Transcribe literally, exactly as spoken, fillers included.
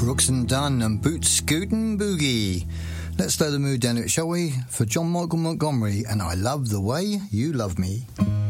Brooks and Dunn and Boot Scootin' Boogie. Let's slow the mood down a bit, shall we? For John Michael Montgomery and I Love the Way You Love Me.